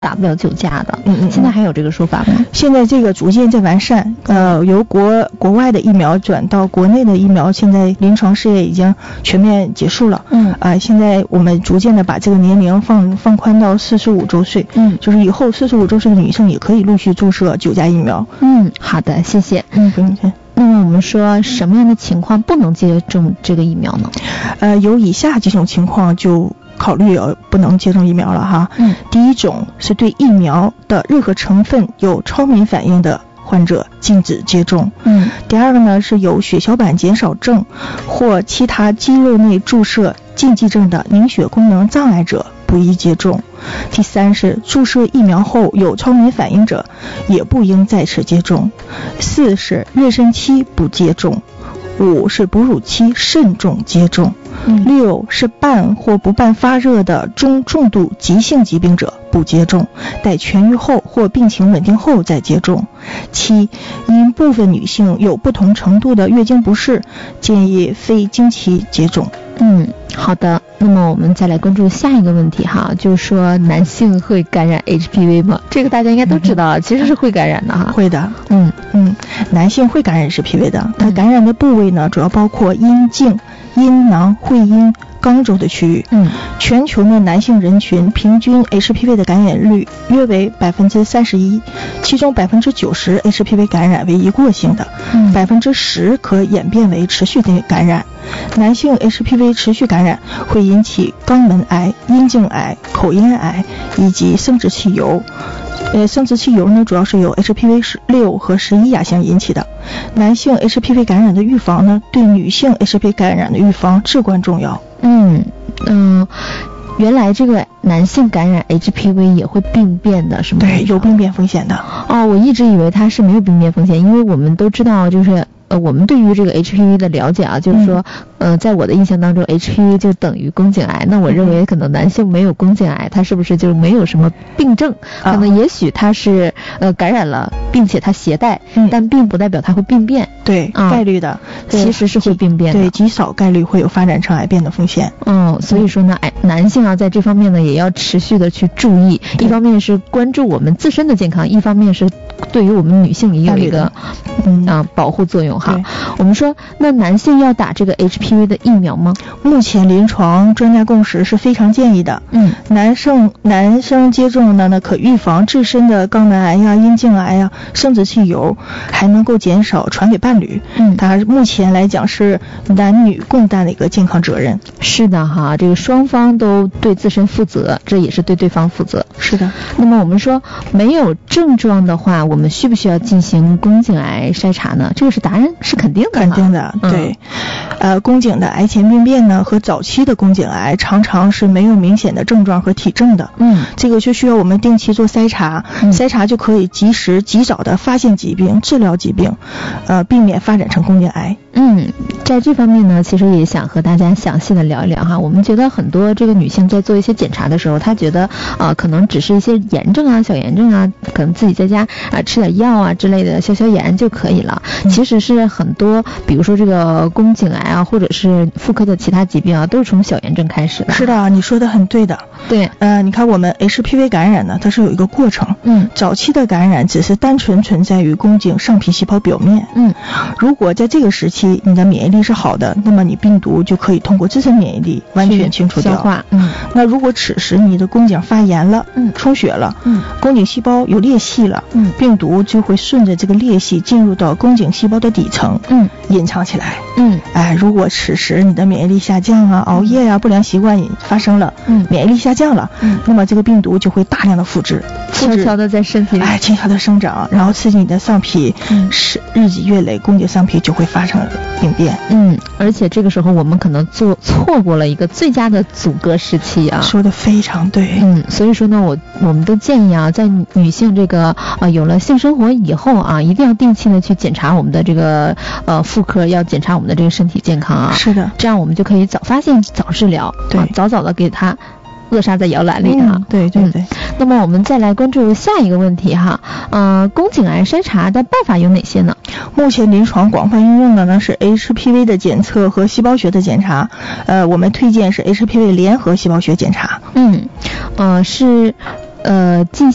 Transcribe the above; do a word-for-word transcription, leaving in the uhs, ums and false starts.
打不了酒驾的。 嗯嗯， 现在还有这个说法吗？ 现在这个逐渐在完善，呃，由国国外的疫苗转到国内的疫苗，现在临床试验已经全面结束了。 嗯， 啊、呃，现在我们逐渐的把这个年龄放放宽到四十五周岁。 嗯， 就是以后四十五周岁的女性也可以陆续注射九价疫苗。 嗯，好的，谢谢。 嗯，不用谢。 那么我们说什么样的情况不能接种这个疫苗呢？ 呃，有以下几种情况就考虑呃不能接种疫苗了哈。 嗯， 第一种是对疫苗的任何成分有超敏反应的患者禁止接种。 嗯， 第二个呢是有血小板减少症或其他肌肉内注射禁忌症的凝血功能障碍者不宜接种。第三是注射疫苗后有超敏反应者也不应再次接种。四是妊娠期不接种。五是哺乳期慎重接种。 嗯、 六是伴或不伴发热的中重度急性疾病者不接种，待痊愈后或病情稳定后再接种。七，因部分女性有不同程度的月经不适，建议非经期接种。 嗯，好的。那么我们再来关注下一个问题哈，就是说男性会感染 H P V 吗？这个大家应该都知道，嗯、其实是会感染的哈。 会的， 嗯嗯，男性会感染 H P V 的，它感染的部位呢，主要包括阴茎、阴囊、会阴、肛周的区域。 嗯， 全球的男性人群平均 H P V 的感染率约为百分之三十一，其中百分之九十 H P V 感染为一过性的，百分之十可演变为持续的感染。男性 H P V 持续感染会引起肛门癌、阴茎癌、口咽癌以及生殖器疣。呃，生殖器疣呢，主要是由 H P V 十六和十一亚型引起的。男性 H P V 感染的预防呢，对女性 H P V 感染的预防至关重要。 嗯嗯。原来这个男性感染 H P V 也会病变的是吗？ 对，有病变风险的。 哦，我一直以为它是没有病变风险，因为我们都知道就是呃，我们对于这个 H P V 的了解啊，就是说，嗯、呃，在我的印象当中 ，H P V 就等于宫颈癌。那我认为可能男性没有宫颈癌，他是不是就没有什么病症？可能也许他是呃感染了，并且他携带，嗯、但并不代表他会病变。 对，啊、概率的其实是会病变的。 对，极少概率会有发展成癌变的风险。 嗯，所以说呢，哎，男性啊，在这方面呢，也要持续的去注意。一方面是关注我们自身的健康，一方面是对于我们女性也有一个嗯啊保护作用。好，我们说那男性要打这个 H P V 的疫苗吗？ 目前临床专家共识是非常建议的。 嗯， 男生男生接种呢，呢可预防自身的肛门癌呀、阴茎癌呀、生殖器疣，还能够减少传给伴侣。 嗯， 它目前来讲是男女共担的一个健康责任。 是的哈，这个双方都对自身负责，这也是对对方负责。 是的。 那么我们说没有症状的话，我们需不需要进行宫颈癌筛查呢？这个是答案是肯定的， 肯定的，对。嗯、呃，宫颈的癌前病变呢和早期的宫颈癌常常是没有明显的症状和体征的。 嗯， 这个就需要我们定期做筛查，嗯、筛查就可以及时及早的发现疾病、治疗疾病，呃，避免发展成宫颈癌。 嗯，在这方面呢，其实也想和大家详细的聊一聊哈。我们觉得很多这个女性在做一些检查的时候，她觉得啊、呃，可能只是一些炎症啊、小炎症啊，可能自己在家啊、呃、吃点药啊之类的消消炎就可以了。嗯、其实是很多，比如说这个宫颈癌啊，或者是妇科的其他疾病啊，都是从小炎症开始的。 是的，你说的很对的。 对， 呃，你看我们 H P V 感染呢，它是有一个过程。 嗯， 早期的感染只是单纯存在于宫颈上皮细胞表面。 嗯， 如果在这个时期你的免疫力是好的，那么你病毒就可以通过自身免疫力完全清除掉。 消化。嗯， 那如果此时你的宫颈发炎了， 嗯， 充血了， 嗯， 宫颈细胞有裂隙了， 嗯， 病毒就会顺着这个裂隙进入到宫颈细胞的底层， 嗯， 隐藏起来。 嗯， 哎，如果此时你的免疫力下降啊，熬夜呀、啊、不良习惯发生了， 嗯， 免疫力下降了， 嗯， 那么这个病毒就会大量的复制， 悄悄的在身体里， 哎，悄悄的生长，然后刺激你的上皮，嗯，是日积月累，宫颈上皮就会发生病变。 嗯，而且这个时候我们可能做错过了一个最佳的阻隔时期啊。 说的非常对。 嗯，所以说呢，我我们都建议啊，在女性这个啊、呃、有了性生活以后啊，一定要定期的去检查我们的这个呃妇科，要检查我们的这个身体健康啊。 是的， 这样我们就可以早发现早治疗， 对， 啊、早早的给它扼杀在摇篮里哈、 嗯。对对对、嗯。 那么我们再来关注下一个问题哈，呃，宫颈癌筛查的办法有哪些呢？ 目前临床广泛应用的呢是 H P V 的检测和细胞学的检查，呃，我们推荐是 H P V 联合细胞学检查。 嗯，呃，是呃进。